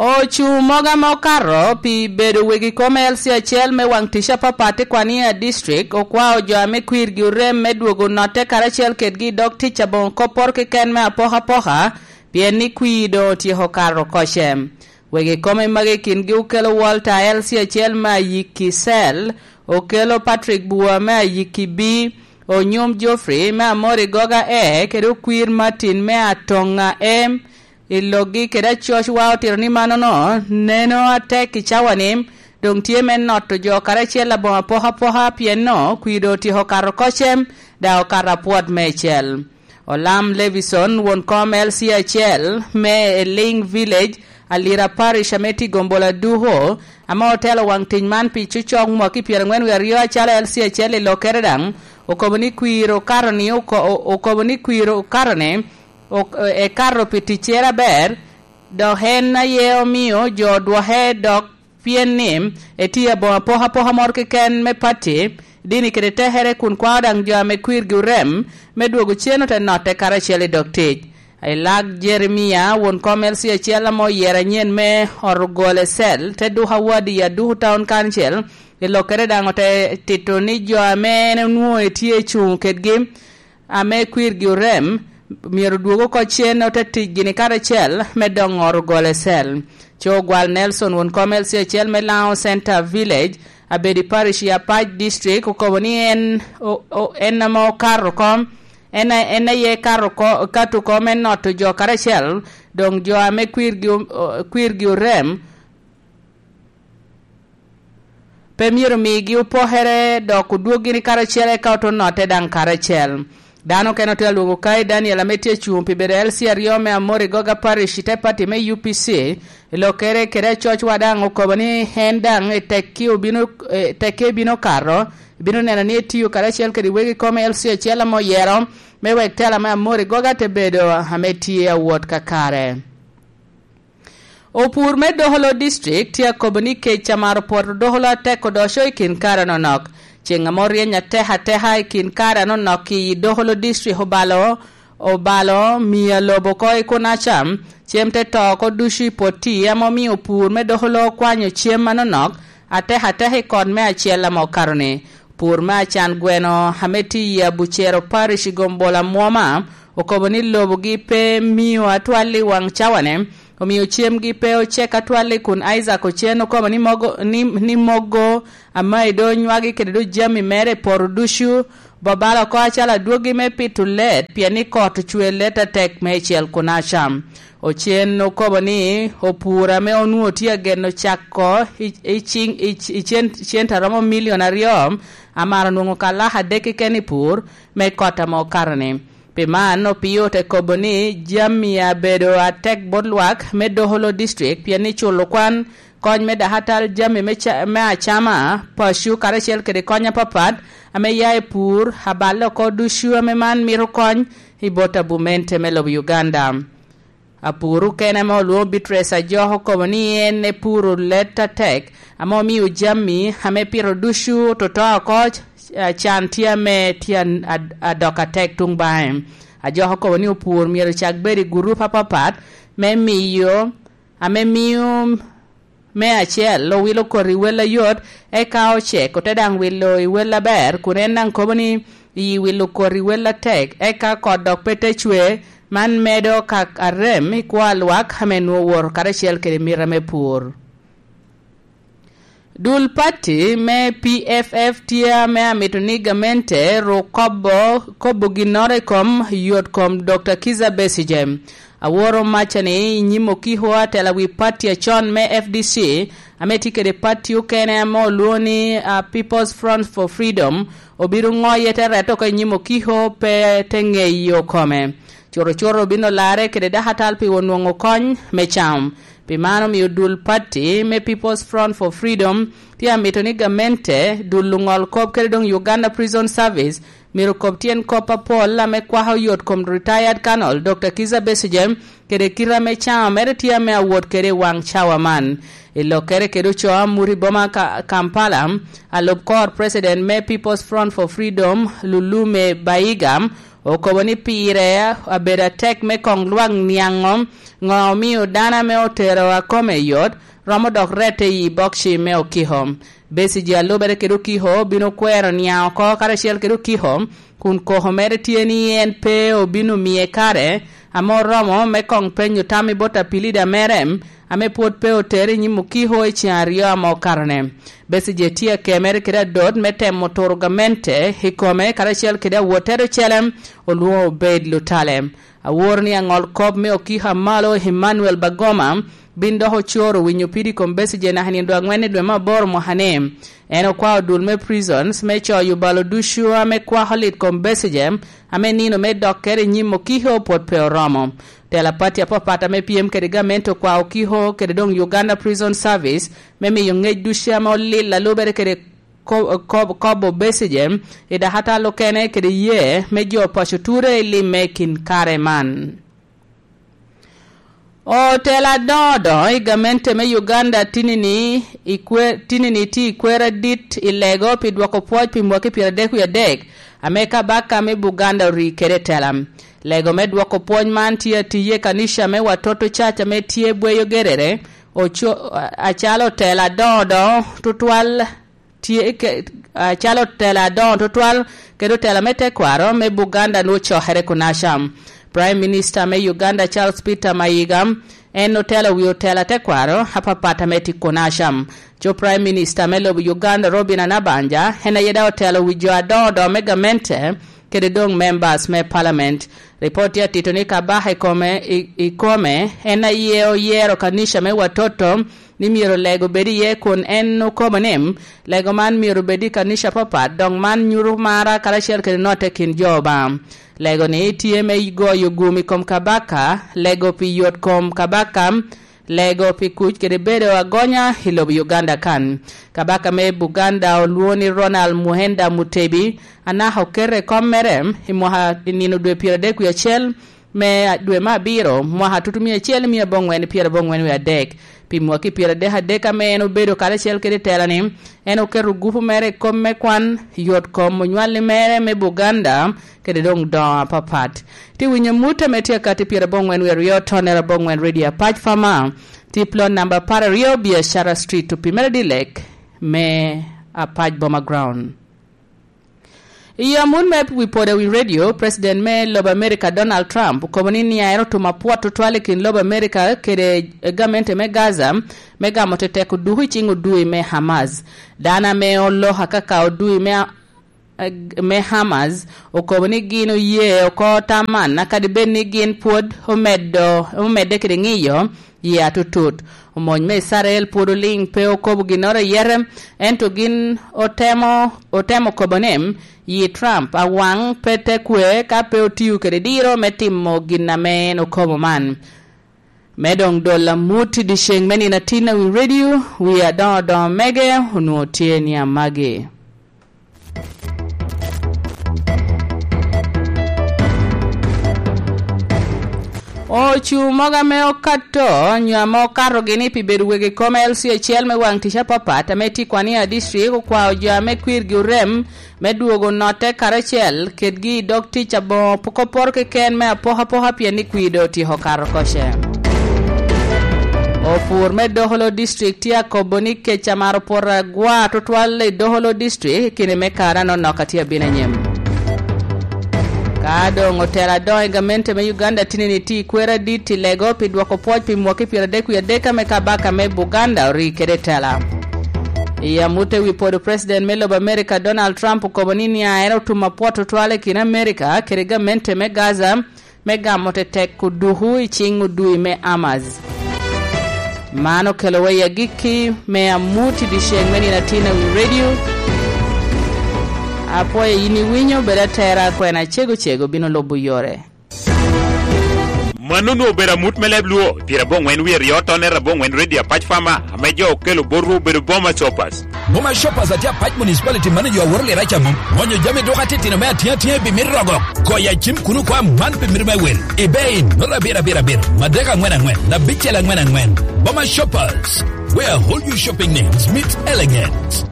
Ochumoga mokaro pi bedo wegi komelsi achiel me wang tisha papati kwania district okwao joame kwir gi urem meduogo note karachiel kedgi dok ticha bon kopor kiken me apoha pien ni kwido tiho karo koshem. Wegi kome mage kingi ukelo Walter Elsie achiel ma yiki sel, okelo Patrick Bua ma yiki B, Onyum Joffrey ma Mori Goga kedo kwir Martin me atonga ilogi keda chosh wao tironi mano no neno ate kichawanim dong tie men noto jo karachiel la bon poha pien no kwido tiho karo koshem da okara puot mechel. Olam Levison won kom Elsie achiel me Ling Village alira parish ameti gombola duho ama hotel wang tinyman pi chuchong mwaki pier ngwen werio achala Elsie achiel ilokeredang okoboni kwiro karoni okoboni kwiro karone e carro pitichera ber do henna yeo mio jo dwahe dok pienim etia bo poha mor ken me pati dini kete here kun kwadang jo me kwir gurem me duogo chieno te note karachiel doktej ai lag Jeremia won komelsi achiel mo yera nyen me orgole sel te du hawadi ya du town council e lokere dangote titoni jo ame nuo etie chung kedgim ame kwir gurem miero duogo ko chieno te tijini karachiel me dongor gole sel. Chogwal Nelson won komelsi achiel me Lao Center Village abedi parish ya Paj district ukoboni en mo karo kom ena ye karo ko katu komen noto jo karachiel dong jo ame kwir gi urem pe miero migi upohere do kuduogi ni karachiel ka to note dang karachiel. Dano keno te lugo kai Daniel ametie chumpi bere Elsie Ariome Amori Goga parish te pati me UPC lokere kere church wadang ukobani hendang teke bino karo bino nena ni tiyo karachiel kedi wegi kome Elsie achiel mo yero me wek tela me Amori Goga te bedo ametie awuot kakare. Opur me Doholo district tia kobani kecha mar por Doholo teko dosho ikin kara nonok chenga morie nya teha ikin kara no noki Doholo district obalo mia lobo ko ikuna cham chemte to ko dushi poti amo mi opur me Doholo kwanyo chiem manonok ateha kon me achiel mo karone pur ma chan gweno hameti ya buchero parish gombola mwoma okoboni lobo gi pe miyo atwali wang chawane omiyo chiem gi pe ocheka twali kun Isaac Ochieno ko ni mogo amai do nywagi kedo jami mere por dushu babala ko achala duogi me pitulet piani kot chwe leta tek mechiel kunasham Ochieno ko ni opura me onuo tia geno chako ichien taramo million ariom amara nungo kala hadeki kenipur me kota mo karane Pimano piyote koboni jamia bedo atek bodluak me Doholo district piani chulo kwan kony me dahatal jami me achama pashu karachiel kede konya papat ame yae pur habalo ko dushu ame man miro kony hibota bumente me lob Uganda. Apuru kene mo luo bitresa joho koboni ene puru leta tek amo mi ujami ame piro dushu totoa koch chantia me tian adoka tek tung baem ajoho ko ni upur miero chagberi guru papat me miyo ame miyo me achiel lo wilo kori wela yot e kao che ko tedang wilo I wela ber kunenang ko ni I wilo kori wela tek e ka kodok pete chwe man medo kak arem kwalwak hamenu wor karachiel kede mirame pur Dul pati me PFF tia me amitoniga mente ro kobo ginore kom yot kom Dr. Kiza Besigye. Aworo machani nyimo kihwa tela wi pati ya chon me FDC ametike de pati ukene mo luoni People's Front for Freedom obiru ngoye tereto ka nyimo kiho pe tenge yo kome. Choro bino lare kede dahatal pi wonwongo kony mecham. Pimano mi dul pati me People's Front for Freedom tia mitoniga mente dulungol kop keredong Uganda Prison Service miru koptien kopa pol la me kwaho yot kom retired colonel Dr. Kiza Besigye kede kira me chama mere tia me award kede wang chawaman ilo kere kedo choa muri boma Kampala alob kor president me People's Front for Freedom Lulume Baigam okoboni pire abeda tek me kong luang niangom ngomi dana me otero akome yot romo dok rete yi bokshi me okihom Besigye alobere kedo kiho bino kwero niao ko karashiel kedo kiho kun koho mere tieni en pe obino mie kare amo romo me kong penyo tami bota pilida merem ame pod pe oteri nyimu kiho e chiario amo karne Besigye tia kemere keda dod metem motorgamente hikome karashiel keda wotero chelem oluo obed lutalem aworni angol kob me okiha malo Emmanuel Bagoma bindo ho choro winyo pidi Besigye na hanindo angwene dwe mabor mohane eno kwa dulme prisons me cho yubalo dushu ame kwa holit Besigye ame nino me dokere nyimo kiho pot pe oromo tela pati apopata me PM kedigamento kwa okiho kedong Uganda Prison Service meme yongej dushu ame olil la lubere kede kobo Besigye ida hata lokene kede ye mejo pashuture ili mekin kareman O tela dodo igamente me Uganda tinini ti ikwera dit ilego pidwako poj pimwaki piradek ya dek ameka baka me Buganda rikere telam lego me dwako poj man tiye kanisha me watoto chacha me tiye bweyo gerere ocho achalo tela dodo tutwal tiye achalo tela dodo tutwal kedo tela mete kwaro me Buganda no chohere kunasham Prime Minister me Uganda Charles Peter Mayiga en hotela wi hotela tekwaro hapa pata meti konasham jo Prime Minister me lo Uganda Robin Anabanja hena yeda hotela wi jo adodo megamente kede dong members me parliament report ya titonika bahe ikome hena yero kanisha me watoto ni miro lego bedi ye kun en komanem lego man miro bedi kanisha papa dong man nyuru mara karashel kede note kin joba lego ni tieme go yugumi kom kabaka lego pi yot kom kabaka lego pi kuch kede bedo agonya hilo Uganda kan kabaka me Buganda oluoni Ronald Muhenda Mutebi ana hokere komerem himoha nino dwe pirade ku yachel me dwe mabiro mwa tutumie chel mi bongwen pira bongwen ya dek pimwa ki pira de hadeka me eno bedo kala chel kede telani eno keru gufu mere komme kwan yot kom nywali mere me Buganda kede dong do papat ti winya muta metia kati pira bongwen we rio tonera bongwen radio patch fama ti plon number para rio Biashara Street to Pimerdi Lake me a patch bomber ground Iya mun mep wipode wi radio President me lob America Donald Trump komunini ya eroto mapuato twale kin lob America kede gamente me Gaza mega motete kuduhi chingu dui me Hamas dana me olo hakaka odui me Hamas okomuni gino ye okota man nakadibeni gin pod omede kede ngiyo ya tutut umony me Israel puruling pe okobu ginore yerem ento gin otemo kobonem yi Trump awang pete kwe ka pe otiu krediro metimo giname no kobo man medong dola muti di sheng meni na tina wi radio we are don mege hunu tieni amage O chumoga me okato nyamo karo gini pi beruwege kome LC HL me wang tisha papata meti kwani ya district kwa oja me kwir gyurem me duogo note karachel kedgi dok ticha bo poko porke ken me apoha pia ni kwido ti hokaro koshe Ofur me Doholo district ya koboni kecha maro pora gwa tutwale Doholo district kine me kara no nokatia bina nyem Kado ngotela doe gamente me Uganda tinini ti kwera diti lego pidwako poj pimwaki piradeku ya deka me kabaka me Buganda ori kedetela Ya mute wipodo President me lob America Donald Trump kobonini ya aero tumapuato twale kin America kere gamente me Gaza me gamote tek kuduhu ichingu dui me Amaz Mano kelowe ya giki me amuti di shengmeni na tina wi radio Apoye yini winyo beda tera kwena chego bino lobu yore. Manunu bera mut melebluo pira bongwen we rioto ne rabongwen radio patch fama amejo kelo boru bero Boma Shoppers. Boma Shoppers atia patch municipality manager worle racha mum. Monyo jame doka titi na mea tia bimirogo. Koya chim kunu kwa man bimirma wel. Ibein nola bera. Madega ngwen na bichela ngwen. Boma Shoppers where whole you shopping needs meet elegance.